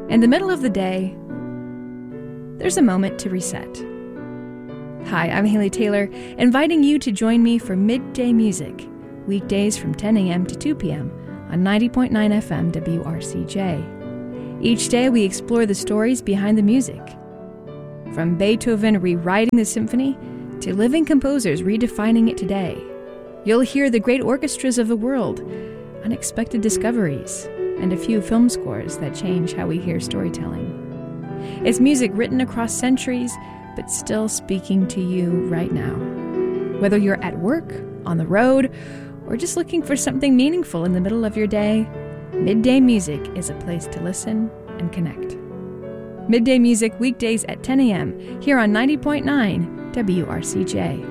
In the middle of the day, there's a moment to reset. Hi, I'm Haley Taylor, inviting you to join me for Midday Music, weekdays from 10 a.m. to 2 p.m. on 90.9 FM WRCJ. Each day we explore the stories behind the music. From Beethoven rewriting the symphony to living composers redefining it today. You'll hear the great orchestras of the world, unexpected discoveries, and a few film scores that change how we hear storytelling. It's music written across centuries, but still speaking to you right now. Whether you're at work, on the road, or just looking for something meaningful in the middle of your day, Midday Music is a place to listen and connect. Midday Music weekdays at 10 a.m. here on 90.9 WRCJ.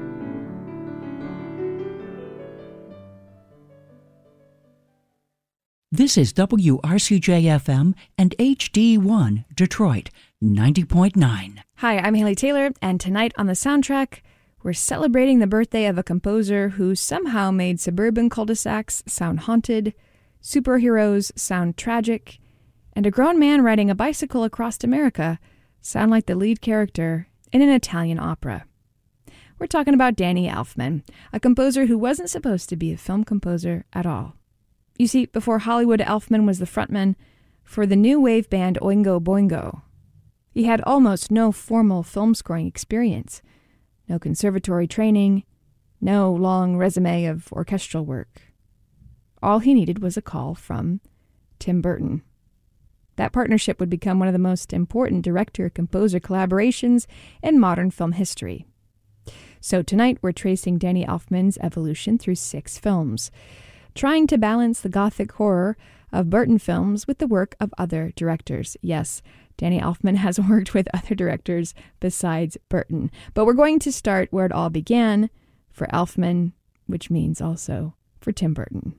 This is WRCJ-FM and HD1 Detroit 90.9. Hi, I'm Haley Taylor, and tonight on the soundtrack, we're celebrating the birthday of a composer who somehow made suburban cul-de-sacs sound haunted, superheroes sound tragic, and a grown man riding a bicycle across America sound like the lead character in an Italian opera. We're talking about Danny Elfman, a composer who wasn't supposed to be a film composer at all. You see, before Hollywood, Elfman was the frontman for the new wave band Oingo Boingo. He had almost no formal film scoring experience, no conservatory training, no long resume of orchestral work. All he needed was a call from Tim Burton. That partnership would become one of the most important director-composer collaborations in modern film history. So tonight we're tracing Danny Elfman's evolution through 6 films, trying to balance the gothic horror of Burton films with the work of other directors. Yes, Danny Elfman has worked with other directors besides Burton. But we're going to start where it all began for Elfman, which means also for Tim Burton.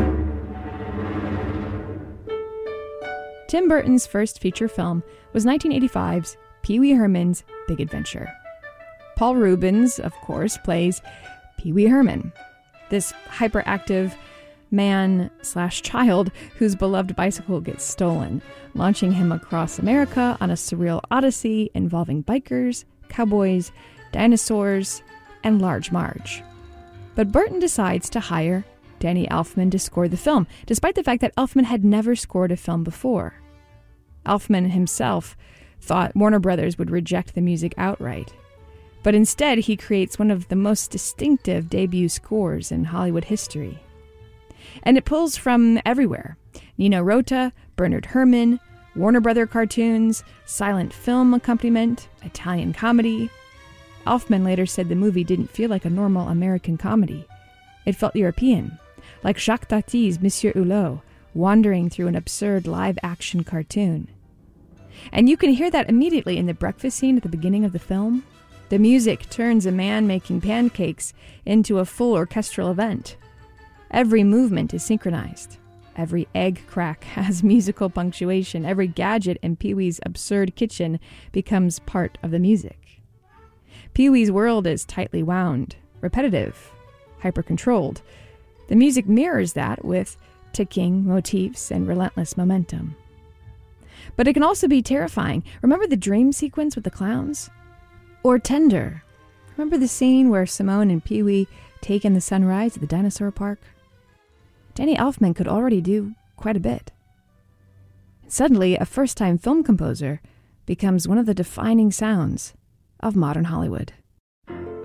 Tim Burton's first feature film was 1985's Pee Wee Herman's Big Adventure. Paul Reubens, of course, plays Pee Wee Herman, this hyperactive man/child whose beloved bicycle gets stolen, launching him across America on a surreal odyssey involving bikers, cowboys, dinosaurs, and Large Marge. But Burton decides to hire Danny Elfman to score the film, despite the fact that Elfman had never scored a film before. Elfman himself thought Warner Brothers would reject the music outright. But instead, he creates one of the most distinctive debut scores in Hollywood history. And it pulls from everywhere: Nino Rota, Bernard Herrmann, Warner Brother cartoons, silent film accompaniment, Italian comedy. Elfman later said the movie didn't feel like a normal American comedy. It felt European, like Jacques Tati's Monsieur Hulot, wandering through an absurd live-action cartoon. And you can hear that immediately in the breakfast scene at the beginning of the film. The music turns a man making pancakes into a full orchestral event. Every movement is synchronized. Every egg crack has musical punctuation. Every gadget in Pee-wee's absurd kitchen becomes part of the music. Pee-wee's world is tightly wound, repetitive, hyper-controlled. The music mirrors that with ticking motifs and relentless momentum. But it can also be terrifying. Remember the dream sequence with the clowns? Or tender. Remember the scene where Simone and Pee-wee take in the sunrise at the dinosaur park? Danny Elfman could already do quite a bit. Suddenly, a first-time film composer becomes one of the defining sounds of modern Hollywood.